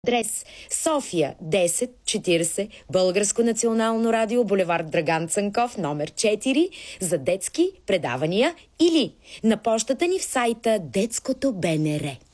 Адрес: София 1040, Българско национално радио, булевард Драган Цанков, номер 4, за детски предавания, или на пощата ни в сайта Детското БНР.